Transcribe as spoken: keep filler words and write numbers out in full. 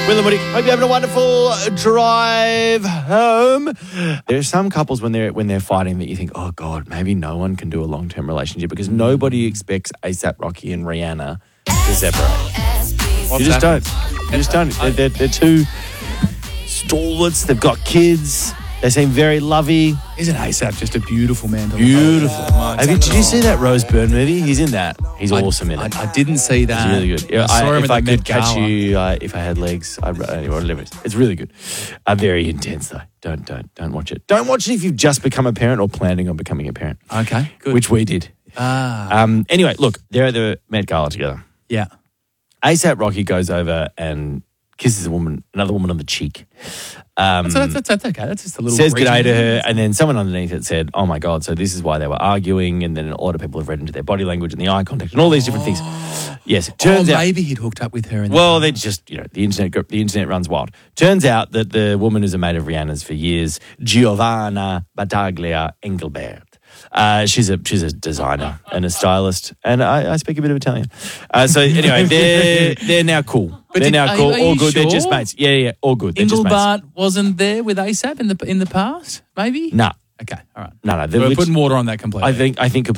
Will and Woody, hope you're having a wonderful drive home. There are some couples when they're when they're fighting that you think, oh God, maybe no one can do a long term relationship because nobody expects ASAP Rocky and Rihanna to separate. What's you just happened? don't. You just don't. They're, they're, they're two stalwarts. They've got kids. They seem very lovey. Isn't ASAP just a beautiful man? To Beautiful. Look at? Have you, did you see that Rose Byrne movie? He's in that. He's I, awesome in it. I, I didn't see that. It's really good. Yeah, I saw I, him if at I the could Met catch Gala. you, uh, if I had legs, I'd anyway, whatever it is. It's really good. Uh, very intense though. Don't don't don't watch it. Don't watch it if you've just become a parent or planning on becoming a parent. Okay, good. Which we did. Ah, Um. Anyway, look, they're at the Met Gala together. yeah. ASAP Rocky goes over and kisses a woman, another woman on the cheek. Um, So that's, that's, that's okay. That's just a little. says greeting. g'day to her, and then someone underneath it said, oh my God, so this is why they were arguing, and then a lot of people have read into their body language and the eye contact and all these different things. Yes, it turns oh, out. maybe he'd hooked up with her. In the Well, past. they just, you know, the internet the internet runs wild. Turns out that the woman is a mate of Rihanna's for years, Giovanna Battaglia Engelbert. Uh, she's a she's a designer and a stylist, and I, I speak a bit of Italian. Uh, so anyway, they're they're now cool. But they're did- now are cool, you- are all you good. They're just sure? mates. Yeah, yeah, all good. They're just mates. Engelbart wasn't there with ASAP in the in the past. Maybe. No, Okay. All right. no, no. We're which- putting water on that completely. I think I think